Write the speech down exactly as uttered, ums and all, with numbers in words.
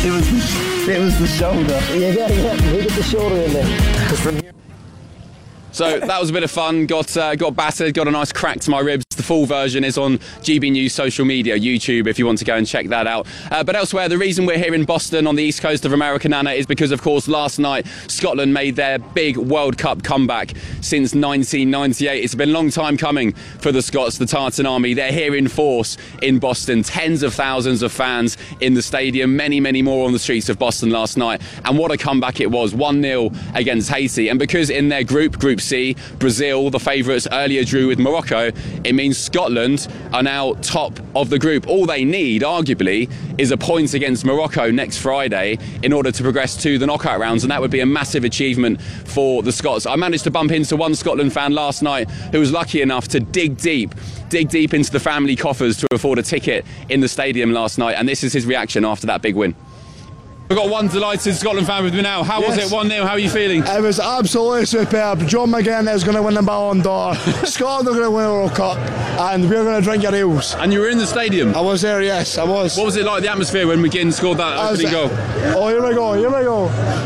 It was the, it was the shoulder. Yeah, yeah, yeah. We get the shoulder in there. So that was a bit of fun. Got uh, got battered, got a nice crack to my ribs. The full version is on G B News social media, YouTube, if you want to go and check that out. Uh, but elsewhere, the reason we're here in Boston on the east coast of America, Nana, is because, of course, last night Scotland made their big World Cup comeback since nineteen ninety-eight. It's been a long time coming for the Scots, the Tartan Army. They're here in force in Boston. Tens of thousands of fans in the stadium, many, many more on the streets of Boston last night. And what a comeback it was, one nil against Haiti. And because in their group, Group C, Brazil, the favourites, earlier drew with Morocco, it means Scotland are now top of the group. All they need, arguably, is a point against Morocco next Friday in order to progress to the knockout rounds, and that would be a massive achievement for the Scots. I managed to bump into one Scotland fan last night who was lucky enough to dig deep, dig deep into the family coffers to afford a ticket in the stadium last night, and this is his reaction after that big win. We've got one delighted Scotland fan with me now. How Yes. was it? one nil, how are you feeling? It was absolutely superb. John McGinn is going to win the Ballon d'Or. Scotland are going to win the World Cup, and we're going to drink your ales. And you were in the stadium? I was there, yes, I was. What was it like, the atmosphere, when McGinn scored that I was- opening goal? Oh, here we go, here we go.